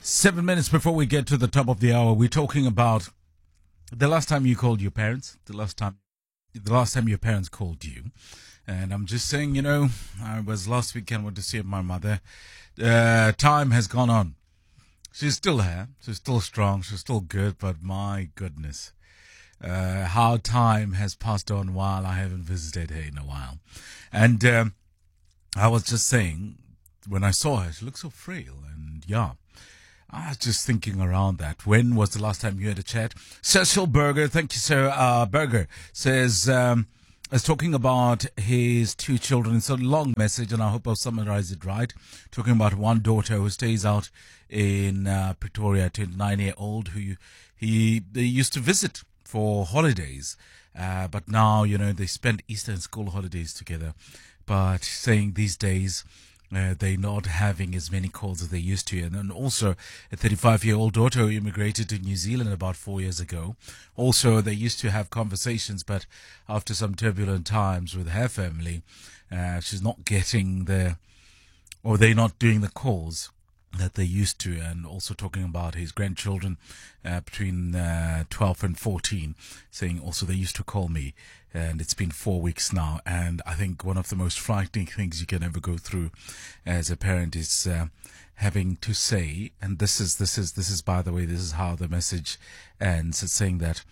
7 minutes before we get to the top of the hour, we're talking about the last time you called your parents, the last time your parents called you. And I'm just saying, I was last weekend, went to see my mother. Time has gone on. She's still here. She's still strong. She's still good. But my goodness, how time has passed on while I haven't visited her in a while. And I was just saying, when I saw her, she looked so frail. And I was just thinking around that. When was the last time you had a chat? Cecil Berger, thank you, sir. Berger says, is talking about his two children. It's a long message, and I hope I'll summarize it right. Talking about one daughter who stays out in Pretoria, 29-year-old, who they used to visit for holidays. But now, they spend Easter and school holidays together. But saying these days, they're not having as many calls as they used to. And then also a 35-year-old daughter who immigrated to New Zealand about 4 years ago. Also, they used to have conversations, but after some turbulent times with her family, she's not getting they're not doing the calls that they used to. And also talking about his grandchildren between 12 and 14, saying also they used to call me. And it's been 4 weeks now. And I think one of the most frightening things you can ever go through as a parent is having to say, and this is by the way, this is how the message ends. It's saying that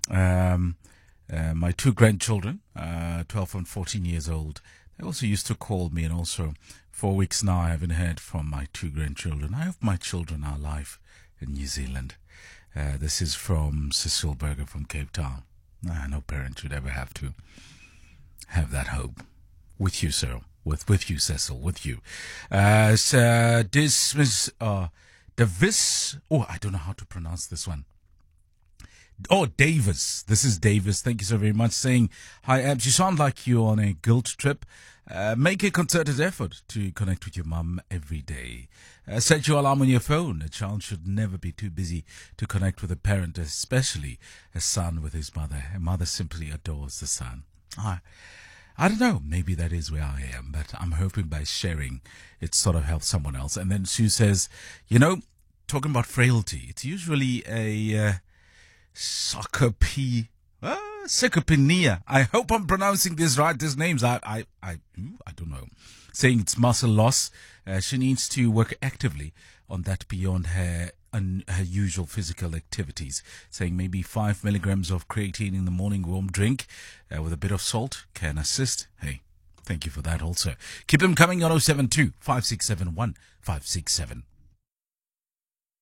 my two grandchildren, 12 and 14 years old, they also used to call me. And also 4 weeks now I haven't heard from my two grandchildren. I hope my children are alive in New Zealand. This is from Cecil Berger from Cape Town. No parent should ever have to have that hope. With you, sir. With you, Cecil. With you. Davis. I don't know how to pronounce this one. Oh, Davis. This is Davis. Thank you so very much. Saying, hi, Abs. You sound like you're on a guilt trip. Make a concerted effort to connect with your mum every day. Set your alarm on your phone. A child should never be too busy to connect with a parent, especially a son with his mother. A mother simply adores the son. I don't know. Maybe that is where I am, but I'm hoping by sharing it sort of helps someone else. And then Sue says, talking about frailty, it's usually a sarcopenia. I hope I'm pronouncing this right. These names, I don't know. Saying it's muscle loss. She needs to work actively on that beyond her usual physical activities. Saying maybe 5 milligrams of creatine in the morning warm drink with a bit of salt can assist. Hey, thank you for that also. Keep them coming on 072 567 1567.